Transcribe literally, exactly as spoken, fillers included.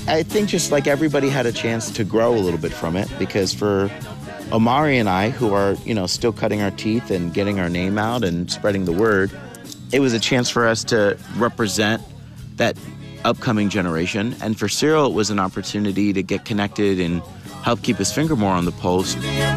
I think just like everybody had a chance to grow a little bit from it, because for Omari and I, who are, you know, still cutting our teeth and getting our name out and spreading the word, it was a chance for us to represent that upcoming generation. And for Cyril, it was an opportunity to get connected and help keep his finger more on the pulse.